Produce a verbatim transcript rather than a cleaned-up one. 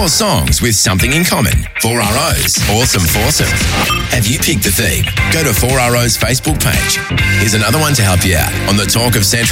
Four songs with something in common. Four R Os. Awesome foursome. Have you picked the theme? Go to four R O's Facebook page. Here's another one to help you out on the Talk of Central